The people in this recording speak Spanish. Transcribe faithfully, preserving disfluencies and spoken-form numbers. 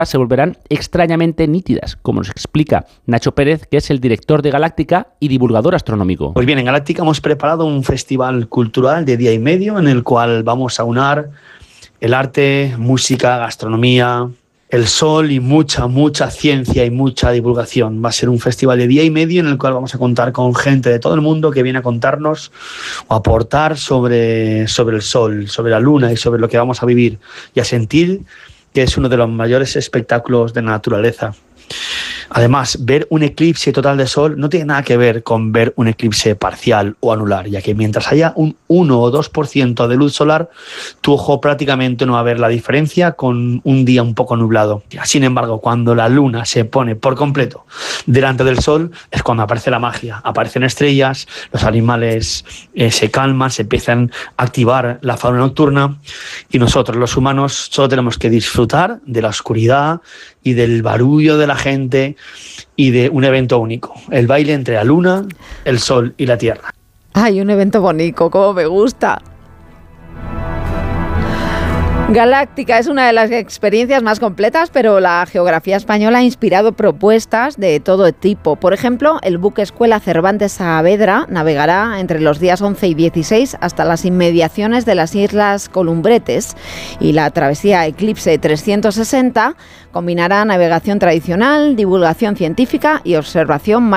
se volverán extrañamente nítidas, como nos explica Nacho Pérez, que es el director de Galáctica y divulgador astronómico. Pues bien, en Galáctica hemos preparado un festival cultural de día y medio en el cual vamos a unar el arte, música, gastronomía, el sol y mucha, mucha ciencia y mucha divulgación. Va a ser un festival de día y medio en el cual vamos a contar con gente de todo el mundo que viene a contarnos o aportar sobre, sobre el sol, sobre la luna y sobre lo que vamos a vivir y a sentir, que es uno de los mayores espectáculos de la naturaleza. Además, ver un eclipse total de sol no tiene nada que ver con ver un eclipse parcial o anular, ya que mientras haya un uno o dos por ciento de luz solar, tu ojo prácticamente no va a ver la diferencia con un día un poco nublado. Sin embargo, cuando la luna se pone por completo delante del sol, es cuando aparece la magia. Aparecen estrellas, los animales eh, se calman, se empiezan a activar la fauna nocturna y nosotros, los humanos, solo tenemos que disfrutar de la oscuridad y del barullo de la gente y de un evento único, el baile entre la luna, el sol y la tierra. ¡Ay, un evento bonito! ¡Cómo me gusta! Galáctica es una de las experiencias más completas, pero la geografía española ha inspirado propuestas de todo tipo. Por ejemplo, el buque escuela Cervantes Saavedra navegará entre los días once y dieciséis hasta las inmediaciones de las Islas Columbretes, y la travesía Eclipse trescientos sesenta combinará navegación tradicional, divulgación científica y observación